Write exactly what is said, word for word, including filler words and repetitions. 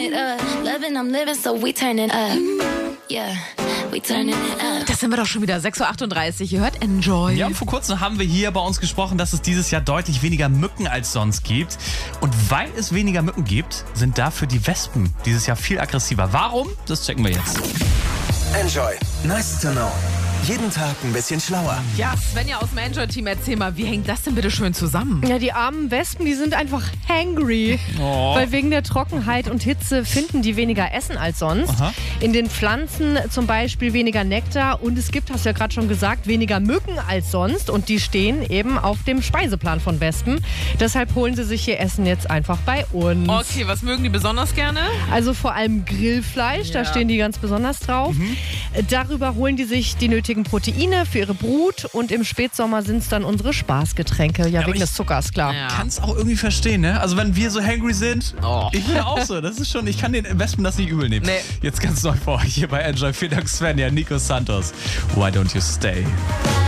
it up. Loving, I'm living, so we turning up. Yeah, we turning it up. Das sind wir doch schon wieder. sechs Uhr achtunddreißig. Ihr hört Enjoy. Ja, und vor kurzem haben wir hier bei uns gesprochen, dass es dieses Jahr deutlich weniger Mücken als sonst gibt. Und weil es weniger Mücken gibt, sind dafür die Wespen dieses Jahr viel aggressiver. Warum? Das checken wir jetzt. Enjoy. Nice to know. Jeden Tag ein bisschen schlauer. Ja, Svenja aus dem Enjoy-Team, erzähl mal, wie hängt das denn bitte schön zusammen? Ja, die armen Wespen, die sind einfach hangry. Oh. Weil wegen der Trockenheit und Hitze finden die weniger Essen als sonst. Aha. In den Pflanzen zum Beispiel weniger Nektar. Und es gibt, hast du ja gerade schon gesagt, weniger Mücken als sonst. Und die stehen eben auf dem Speiseplan von Wespen. Deshalb holen sie sich ihr Essen jetzt einfach bei uns. Okay, was mögen die besonders gerne? Also vor allem Grillfleisch, Ja. da stehen die ganz besonders drauf. Mhm. Darüber holen die sich die nötigen Proteine für ihre Brut und im Spätsommer sind es dann unsere Spaßgetränke. Ja, aber wegen ich- des Zuckers, klar. Ja. Kann es auch irgendwie verstehen, ne? Also wenn wir so hangry sind, Oh. ich bin auch so. Das ist schon, ich kann den Wespen das nicht übel nehmen. Nee. Jetzt ganz neu für euch hier bei Enjoy. Vielen Dank Svenja, Nico Santos. Why don't you stay?